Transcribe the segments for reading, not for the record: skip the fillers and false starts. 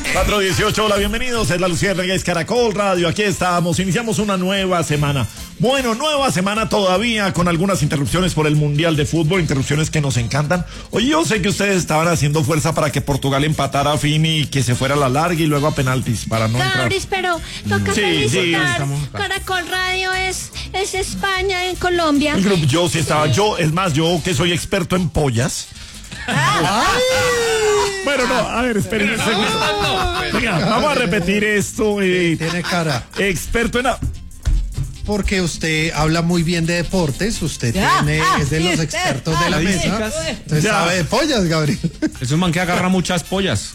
4:18, hola, bienvenidos, es La Luciérnaga, es Caracol Radio, aquí estamos, iniciamos una nueva semana. Bueno, nueva semana todavía con algunas interrupciones por el Mundial de Fútbol, interrupciones que nos encantan. Oye, yo sé que ustedes estaban haciendo fuerza para que Portugal empatara a fin y que se fuera a la larga y luego a penaltis para no entrar. Cabris, pero toca felicitar. Caracol Radio es España en Colombia. El grupo, yo sí estaba, es más, yo que soy experto en pollas. Bueno, no, a ver, esperen un segundo. Venga, vamos a repetir esto. Tiene cara. Experto en... Porque usted habla muy bien de deportes, usted es de los expertos de la mesa. Usted sabe de pollas, Gabriel. Es un man que agarra muchas pollas.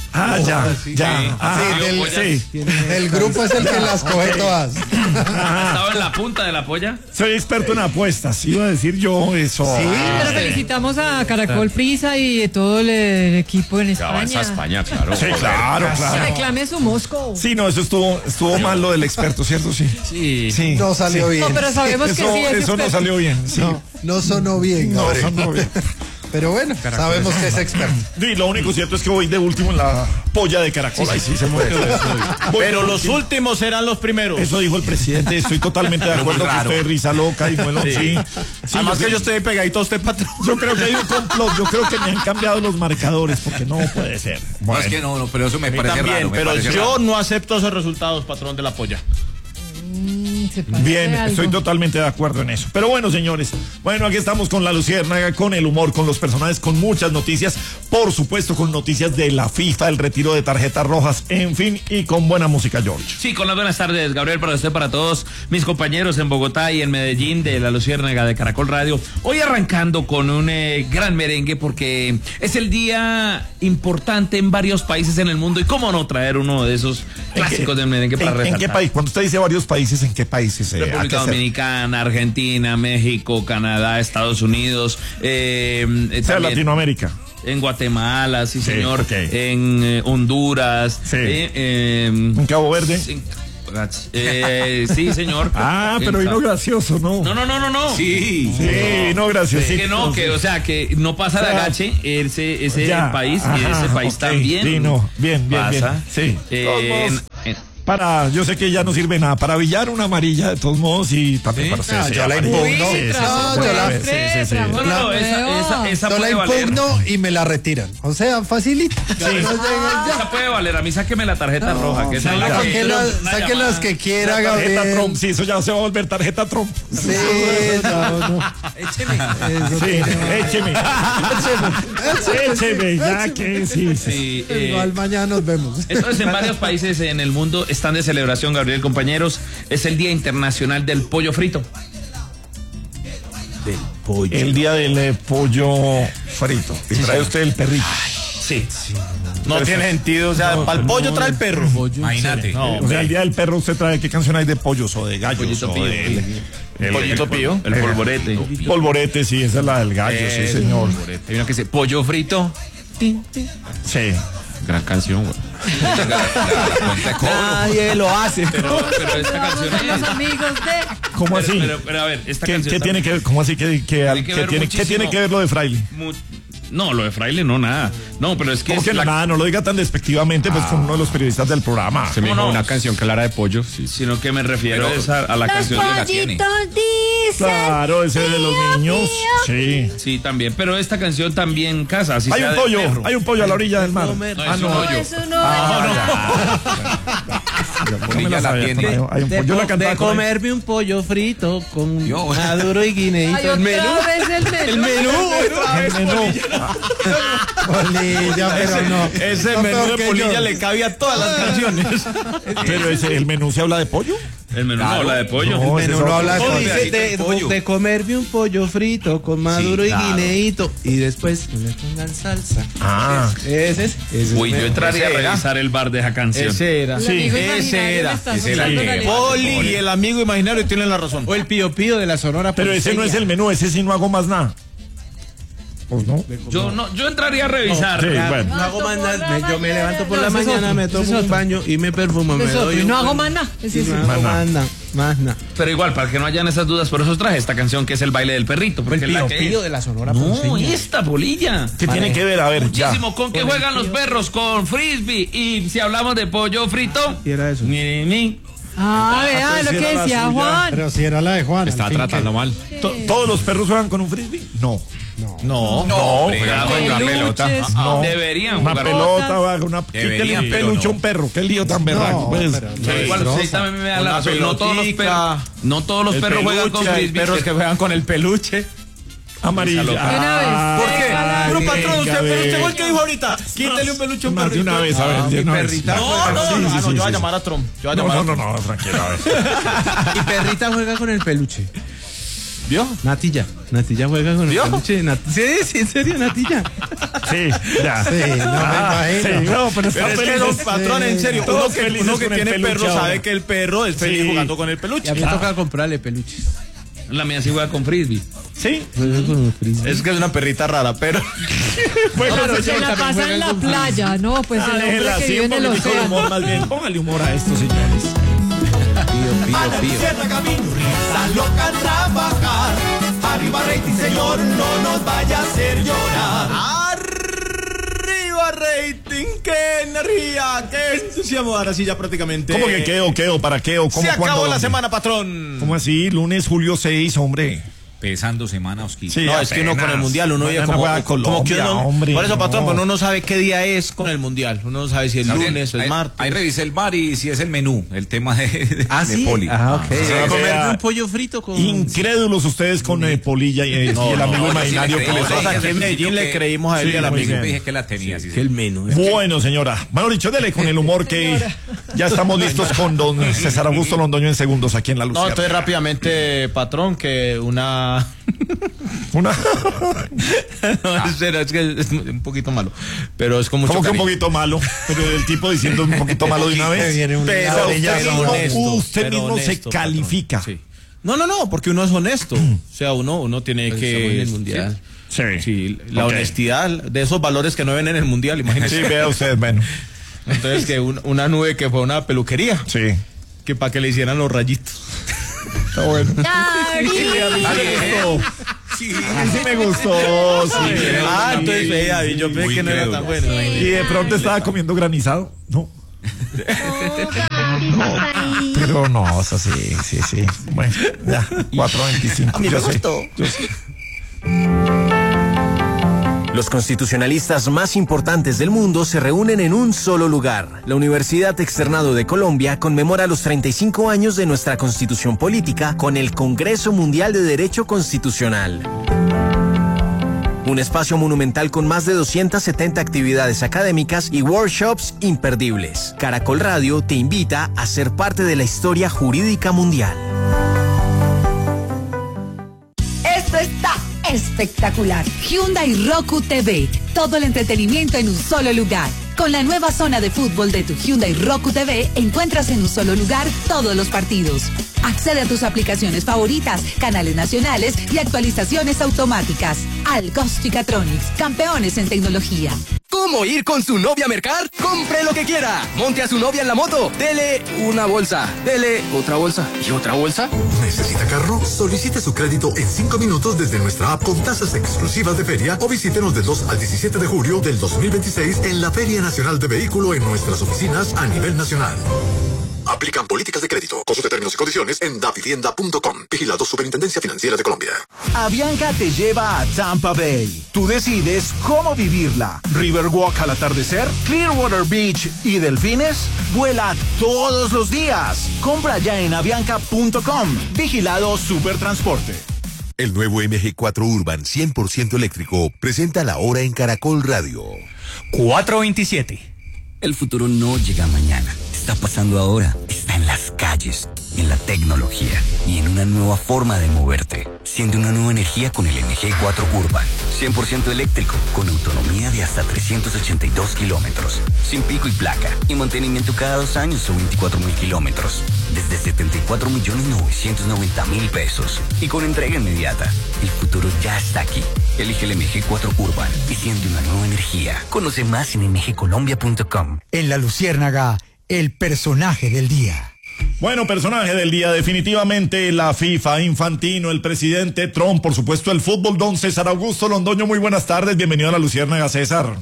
El grupo es el que las coge todas. ¿Estaba en la punta de la polla? Soy experto en apuestas, iba a decir yo eso. Sí, pero felicitamos a Caracol Prisa y todo el equipo en España. Ya vas a España, claro. Sí, claro. Reclame su Moscú. Sí, no, eso estuvo mal lo del experto, ¿cierto? Sí. No salió bien. No, pero sabemos que sí es eso no salió bien. Sí. No sonó bien, No Gabriel. sonó bien. Pero bueno, sabemos que es experto. Sí, lo único cierto es que voy de último en la polla de Caracol. Ahí sí se mueve. Pero los últimos serán los primeros. Eso dijo el presidente. Estoy totalmente de acuerdo con usted, risa loca y bueno, sí. Además que yo estoy pegadito a usted, patrón. Yo creo que hay un complot. Yo creo que me han cambiado los marcadores porque no puede ser. Bueno. No, es que no, pero eso me parece también, raro. Pero yo no acepto esos resultados, patrón de la polla. Bien, estoy totalmente de acuerdo en eso. Pero bueno, señores, aquí estamos con La Luciérnaga, con el humor, con los personajes, con muchas noticias, por supuesto con noticias de la FIFA, el retiro de tarjetas rojas, en fin, y con buena música, George. Sí, con las buenas tardes, Gabriel, para usted, para todos mis compañeros en Bogotá y en Medellín de La Luciérnaga de Caracol Radio. Hoy arrancando con un gran merengue porque es el día importante en varios países en el mundo y cómo no traer uno de esos clásicos del merengue para resaltar. ¿En qué país? Cuando usted dice varios países, ¿en qué países? República Dominicana, Argentina, México, Canadá, Estados Unidos, Latinoamérica. En Guatemala, sí señor, okay. En Honduras, en Cabo Verde. Sí, señor. Pero vino gracioso, ¿no? No. Sí, no gracioso. Que no, que no pasa de agache ese país y ese país también. Sí, no, bien. Sí. Yo sé que ya no sirve nada. Para billar una amarilla de todos modos y también para hacerse. Yo la impugno. Esa yo la impugno y me la retiran. O sea, facilito. Esa puede valer. A mí sáqueme la tarjeta roja. Que saquen las que quiera, Gabriel. Tarjeta Trump, sí, eso ya se va a volver tarjeta Trump. Sí, no. Écheme, ya que sí. Igual mañana nos vemos. Entonces, en varios países en el mundo están de celebración, Gabriel, compañeros. Es el Día Internacional del Pollo Frito. El día del pollo frito. Y trae usted el perrito. Sí. No tiene sentido, o sea, para el pollo trae el perro. Imagínate. O sea, el día del perro usted trae, ¿qué canción hay de pollos o de gallos? Pollito Pío. El Pollito Pío. El polvorete. Polvorete, sí, esa es la del gallo, sí, señor. Hay una que dice pollo frito. Sí. Gran canción, güey. Nadie lo hace. Pero esta canción es... Los amigos de... ¿Cómo así? Pero a ver, esta canción... ¿Qué tiene que ver? ¿Cómo así? ¿Qué tiene que ver lo de Fraile? No, lo de Fraile no, nada. No, pero es que... ¿Cómo que nada? No lo diga tan despectivamente, pues con uno de los periodistas del programa. Se me dijo una canción clara de pollo, sí. Sino que me refiero a la canción de la tiene. Claro, ese de los niños. Sí. Sí, también. Pero esta canción también casa. Hay un pollo a la orilla del mar. De comerme un pollo frito con maduro y guineíto. El menú. Polilla, pero no. Ese menú de Polilla le cabe a todas las canciones. Pero el menú se habla de pollo. El menú no habla de pollo. No, el menú no habla de pollo. De comerme un pollo frito con maduro y guineíto y después que le pongan salsa. Ese es. Uy, yo entraría a revisar el bar de esa canción. Ese era. Poli y el amigo imaginario tienen la razón. O el Pío Pío de la Sonora. Pero ese no es el menú, ese sí no hago más nada. Pues no. Yo entraría a revisar. No hago más nada. Yo me levanto por la mañana, me tomo un baño y me perfumo. No hago más nada. No hago más nada. Más nada. Pero igual, para que no hayan esas dudas, por eso traje esta canción que es el baile del perrito. Porque El es la Pío que Pío es. de la Sonora No, Ponceña. esta polilla. ¿Qué tiene que ver? A ver, Muchísimo. ¿Con qué juegan los perros? Con frisbee. Y si hablamos de pollo frito. Y era eso. Ni. Vea lo que decía Juan. Pero si era la de Juan. Está al fin tratando mal. ¿Todos los perros juegan con un frisbee? No. No, juegan con la pelota. Peluches. No. Deberían Una jugar. pelota, va, una Deberían, un pero peluche, no. un perro. Qué lío tan berraco. Pues. Pero igual, sí, también me da la razón. No todos los perros juegan con Hay frisbee. perros que juegan con el peluche. Amarilla. De una vez. ¿Por qué? Déjala. Pero patrón, usted venga, peluche venga. fue el que dijo ahorita. Quítale un peluche a un Más de perrito. una vez, a ver, de una vez. perrita. Yo voy a llamar a Trump. No, tranquilo, a ver. Y perrita juega con el peluche. ¿Vio? Natilla juega con el peluche. Sí, en serio, Natilla. Sí, ya. Sí, no me imagino. Sí, no, pero está Pero es que feliz. los patrones, en serio, Todos uno que felices tiene con el perro peluche sabe ahora. que el perro es feliz Sí. jugando con el Y peluche. a mí me toca comprarle peluches. La mía sí juega con frisbee. Sí. Juega con el frisbee. Es que es una perrita rara, pero Bueno, Pero se la pasa en la playa, ¿no? Pues el hombre déjela que así, vive un en el poquitico de océano. humor más bien. Póngale humor a esto, señores. Pío. Risa loca a trabajar. Arriba rating, señor, no nos vaya a hacer llorar. arriba rating, qué energía, qué entusiasmo. Ahora sí ya prácticamente. ¿Cómo que qué o para qué o cómo Se acabó cuándo, la dónde? semana, patrón. ¿Cómo así? Lunes, julio 6, hombre. Pesando semana, Osquito. Sí, No, es que uno con el mundial, uno Mañana vive juega como que Colombia, uno, hombre, por eso, patrón, no. pero uno no sabe qué día es con el mundial. Uno no sabe si es lunes o es martes. Ahí revisé el bar y si es el menú, el tema de ¿Sí? Poli. Ah, ok. Sí, ¿Va a comer vea. un pollo frito con...? Incrédulos ustedes con Polilla y el amigo imaginario que les Nosotros hace. aquí en Medellín le creímos a él y al muy amigo. bien. Yo dije que la tenía. Sí, Que el menú. Bueno, señora. Mejor dicho, dele con el humor que ya estamos listos con don César Augusto Londoño en segundos aquí en La No, Lucía. entonces rápidamente, patrón, que una... Una... No, en serio, es que es un poquito malo. Pero es con mucho Como que un cariño. poquito malo, pero el tipo diciendo un poquito malo de una vez. Viene un Pero Usted pero mismo se honesto, califica. patrón. Sí. No, porque uno es honesto. O sea, uno tiene Estamos que... en el mundial. Sí. Sí, la Ok. honestidad de esos valores que no ven en el mundial, imagínense. Sí, vea usted, bueno. Entonces, que una nube que fue una peluquería, Sí. que para que le hicieran los rayitos. Está bueno. Sí, sí me gustó. Sí. Entonces vea, yo pensé que no era tan bueno. Y de pronto estaba comiendo granizado. No. Pero no, o sea, sí. Bueno, ya, 4.25. Yo sé. Los constitucionalistas más importantes del mundo se reúnen en un solo lugar. La Universidad Externado de Colombia conmemora los 35 años de nuestra Constitución Política con el Congreso Mundial de Derecho Constitucional. Un espacio monumental con más de 270 actividades académicas y workshops imperdibles. Caracol Radio te invita a ser parte de la historia jurídica mundial. Esto está espectacular. Hyundai Roku TV. Todo el entretenimiento en un solo lugar. Con la nueva zona de fútbol de tu Hyundai Roku TV, encuentras en un solo lugar todos los partidos. Accede a tus aplicaciones favoritas, canales nacionales y actualizaciones automáticas. Algosticatronics, campeones en tecnología. ¿Cómo ir con su novia a mercar? ¡Compre lo que quiera! Monte a su novia en la moto. Dele una bolsa. Dele otra bolsa. ¿Y otra bolsa? ¿Necesita carro? Solicite su crédito en 5 minutos desde nuestra app con tasas exclusivas de feria o visítenos del 2 al 17 de julio del 2026 en la Feria Nacional de Vehículo en nuestras oficinas a nivel nacional. Aplican políticas de crédito. Consulte términos y condiciones en davivienda.com. Vigilado Superintendencia Financiera de Colombia. Avianca te lleva a Tampa Bay. Tú decides cómo vivirla. Riverwalk al atardecer, Clearwater Beach y delfines. Vuela todos los días. Compra ya en avianca.com. Vigilado Supertransporte. El nuevo MG4 Urban 100% eléctrico presenta la hora en Caracol Radio. 4:27. El futuro no llega mañana. Está pasando ahora. Está en las calles, en la tecnología y en una nueva forma de moverte. Siente una nueva energía con el MG4 Urban. 100% eléctrico, con autonomía de hasta 382 kilómetros. Sin pico y placa. Y mantenimiento cada 2 años o 24,000 kilómetros. Desde 74.990.000 pesos. Y con entrega inmediata. El futuro ya está aquí. Elige el MG4 Urban y siente una nueva energía. Conoce más en mgcolombia.com. En La Luciérnaga, el personaje del día. Bueno, personaje del día, definitivamente la FIFA, Infantino, el presidente Trump, por supuesto el fútbol, don César Augusto Londoño, muy buenas tardes, bienvenido a La Luciérnaga, César.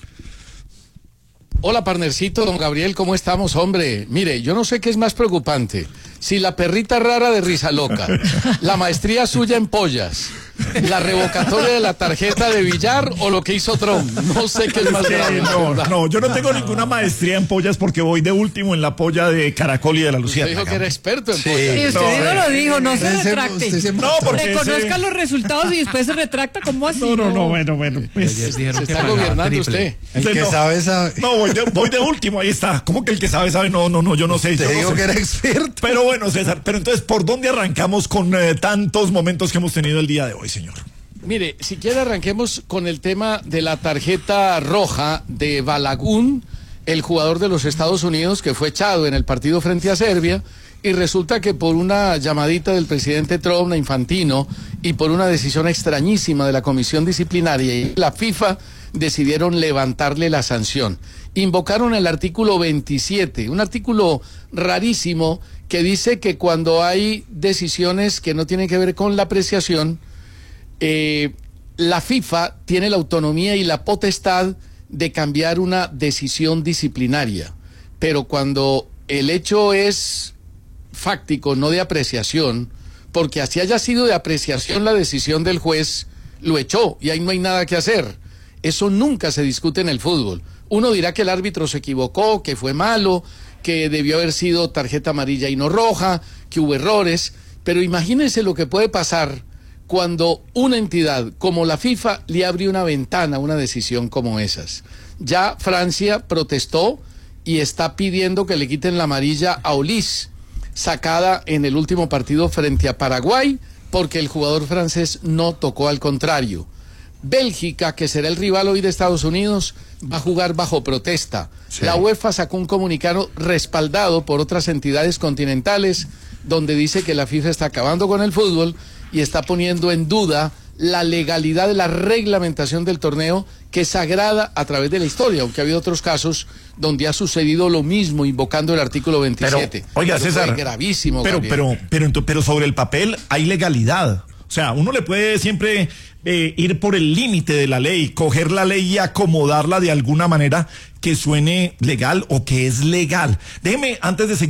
Hola, partnercito, don Gabriel, ¿cómo estamos, hombre? Mire, yo no sé qué es más preocupante, si la perrita rara de Risa Loca, la maestría suya en pollas, la revocatoria de la tarjeta de billar o lo que hizo Trump. No sé qué es más grave. No, yo no tengo ninguna maestría en pollas porque voy de último en la polla de Caracol y de La Luciérnaga. Usted dijo que era experto en pollas. Y usted no lo dijo, no se retracte. No, porque reconozca los resultados y después se retracta, ¿cómo así? No, bueno. Pues, se está gobernando usted. El que sabe. No, voy de último, ahí está. ¿Cómo que el que sabe? No, yo no sé. Te digo que era experto. Pero bueno, César, entonces, ¿por dónde arrancamos con tantos momentos que hemos tenido el día de hoy, señor? Mire, si quiere arranquemos con el tema de la tarjeta roja de Balagun, el jugador de los Estados Unidos que fue echado en el partido frente a Serbia, y resulta que por una llamadita del presidente Trump a Infantino y por una decisión extrañísima de la comisión disciplinaria y la FIFA decidieron levantarle la sanción. Invocaron el artículo 27, un artículo rarísimo que dice que cuando hay decisiones que no tienen que ver con la apreciación, la FIFA tiene la autonomía y la potestad de cambiar una decisión disciplinaria, pero cuando el hecho es fáctico, no de apreciación, porque así haya sido de apreciación la decisión del juez, lo echó y ahí no hay nada que hacer. Eso nunca se discute en el fútbol. Uno dirá que el árbitro se equivocó, que fue malo, que debió haber sido tarjeta amarilla y no roja, que hubo errores, pero imagínense lo que puede pasar cuando una entidad como la FIFA le abre una ventana a una decisión como esas. Ya Francia protestó y está pidiendo que le quiten la amarilla a Olís, sacada en el último partido frente a Paraguay, porque el jugador francés no tocó, al contrario. Bélgica, que será el rival hoy de Estados Unidos, va a jugar bajo protesta. Sí. La UEFA sacó un comunicado respaldado por otras entidades continentales donde dice que la FIFA está acabando con el fútbol y está poniendo en duda la legalidad de la reglamentación del torneo, que es sagrada a través de la historia, aunque ha habido otros casos donde ha sucedido lo mismo, invocando el artículo 27. Pero, oiga, César, fue gravísimo. Pero sobre el papel hay legalidad. O sea, uno le puede siempre ir por el límite de la ley, coger la ley y acomodarla de alguna manera que suene legal o que es legal. Déjeme, antes de seguir